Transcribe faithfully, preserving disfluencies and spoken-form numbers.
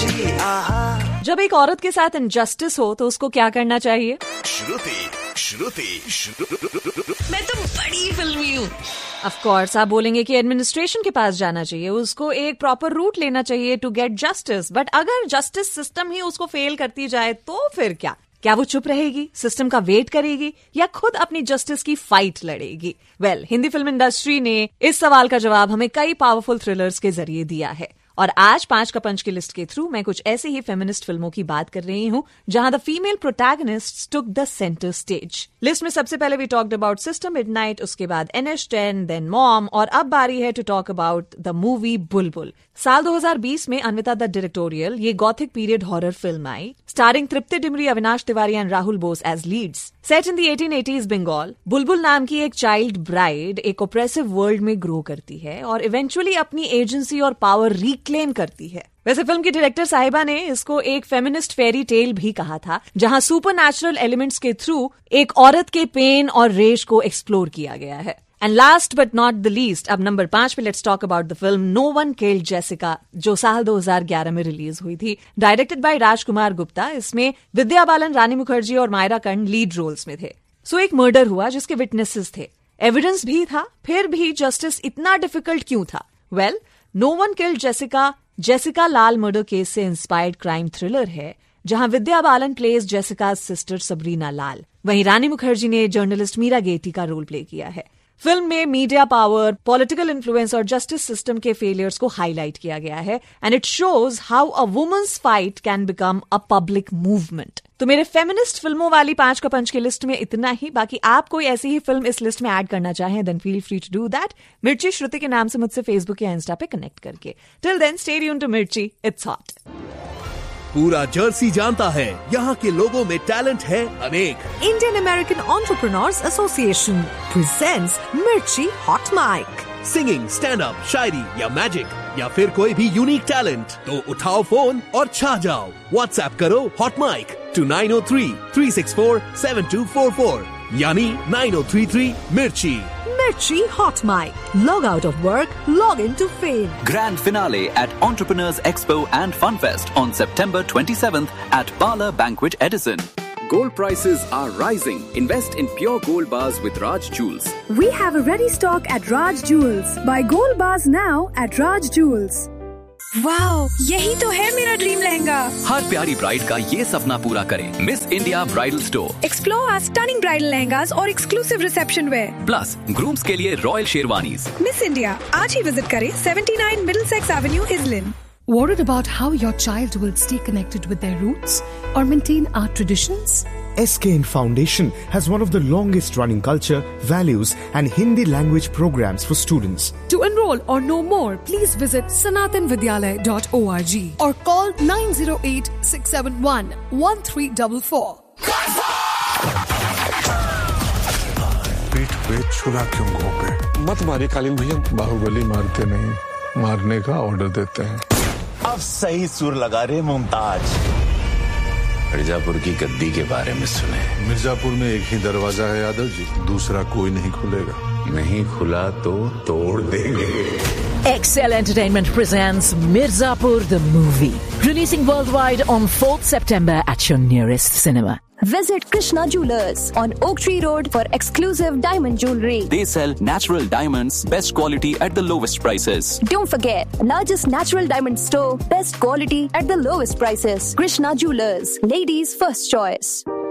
मिर्ची, आहा। जब एक औरत के साथ इनजस्टिस हो तो उसको क्या करना चाहिए? श्रुति श्रुति श्रुति मैं तो बड़ी फिल्मी हूँ। ऑफ कोर्स आप बोलेंगे कि एडमिनिस्ट्रेशन के पास जाना चाहिए, उसको एक प्रॉपर रूट लेना चाहिए टू गेट जस्टिस। बट अगर जस्टिस सिस्टम ही उसको फेल करती जाए तो फिर क्या? क्या वो चुप रहेगी, सिस्टम का वेट करेगी, या खुद अपनी जस्टिस की फाइट लड़ेगी? Well well, Hindi film industry ने इस सवाल का जवाब हमें कई पावरफुल थ्रिलर्स के जरिए दिया है। और आज पांच का पंच की लिस्ट के थ्रू मैं कुछ ऐसी ही फेमिनिस्ट फिल्मों की बात कर रही हूं जहां the female protagonist took the centre stage. List में सबसे पहले we talked about sister midnight, उसके बाद N H ten, then mom, और अब बारी है to talk about the movie बुलबुल। साल दो हज़ार बीस में अन्विता द डायरेक्टोरियल ये Gothic period horror film I, starring Tripti Dimri, Avinash Tiwari and Rahul Bose as Leeds. Set in the eighteen eighties Bengal, बुलबुल नाम की एक चाइल्ड ब्राइड एक ओप्रेसिव वर्ल्ड में ग्रो करती है और इवेंचुअली अपनी एजेंसी और पावर रिक्लेम करती है। वैसे फिल्म की डायरेक्टर साहिबा ने इसको एक फेमिनिस्ट फेरी टेल भी कहा था, जहां सुपरनैचुरल एलिमेंट्स के थ्रू एक औरत के पेन और रेश को एक्सप्लोर किया गया है। And last but not the least, अब नंबर पांच पे let's talk about the film no one killed Jessica, जो साल दो हज़ार ग्यारह में रिलीज हुई थी, डायरेक्टेड बाय राजकुमार गुप्ता। इसमें विद्या बालन, रानी मुखर्जी और मायरा कंड लीड रोल्स में थे। सो एक मर्डर हुआ जिसके विटनेसेस थे, एविडेंस भी था, फिर भी जस्टिस इतना डिफिकल्ट क्यों था? Well, no one killed Jessica Jessica लाल मर्डर केस से इंस्पायर्ड क्राइम थ्रिलर है, जहां Vidya Balan pledge Jessica sister Sabrina लाल, वहीं रानी मुखर्जी ने जर्नलिस्ट मीरा गेटी का रोल प्ले किया है। फिल्म में मीडिया पावर, पॉलिटिकल इन्फ्लुएंस और जस्टिस सिस्टम के फेलियर्स को हाईलाइट किया गया है and it shows how a women's fight can become a public movement. तो मेरे फेमिनिस्ट फिल्मों वाली पांच का पंच की लिस्ट में इतना ही। बाकी आप कोई ऐसी ही फिल्म इस लिस्ट में ऐड करना चाहें then feel free to do that, मिर्ची श्रुति के नाम से मुझसे फेसबुक या इंस्टा पे कनेक्ट करके। Till then stay tuned to मिर्ची, इट्स हॉट। पूरा जर्सी जानता है यहाँ के लोगों में टैलेंट है अनेक। Indian American entrepreneurs association presents मिर्ची hot mic. Singing, stand up, शायरी या मैजिक या फिर कोई भी यूनिक टैलेंट, तो उठाओ फोन और छा जाओ। व्हाट्सएप करो hot mic to nine O three three six four seven to four four यानी नाइन ओ थ्री थ्री मिर्ची। Mirchi Hot Mic. Log out of work, log into fame. Grand finale at Entrepreneurs Expo and Funfest on September twenty-seventh at Parlor Banquet Edison. Gold prices are rising. Invest in pure gold bars with Raj Jewels. We have a ready stock at Raj Jewels. Buy gold bars now at Raj Jewels. Wow, यही तो है मेरा dream lehenga. हर प्यारी bride का ये सपना पूरा करें miss India bridal store. Explore our stunning bridal lehengas और exclusive reception where, plus grooms के लिए रॉयल शेरवानीज। मिस इंडिया आज ही विजिट करें seventy nine Middlesex Avenue, इजलिन। Worried about how your child will stay connected with their roots or maintain our traditions? S K N Foundation has one of the longest running culture, values and Hindi language programs for students. To enroll or know more, please visit sanatan vidyalaya dot org or call nine zero eight six seven one one three four four. पीठ पे छुरा क्यों घोंपे? मत मारिए कालीन भैया, बाहुबली मारते नहीं, मारने का ऑर्डर देते हैं। अब सही सुर लगा रहे मुमताज। मिर्जापुर की गद्दी के बारे में सुने। मिर्जापुर में एक ही दरवाजा है यादव जी, दूसरा कोई नहीं खुलेगा। नहीं खुला तो तोड़ देंगे। Excel Entertainment presents Mirzapur the movie, releasing worldwide on fourth September at your nearest cinema. Visit Krishna Jewelers on Oak Tree Road for exclusive diamond jewelry. They sell natural diamonds, best quality at the lowest prices. Don't forget, largest natural diamond store, best quality at the lowest prices. Krishna Jewelers, ladies' first choice.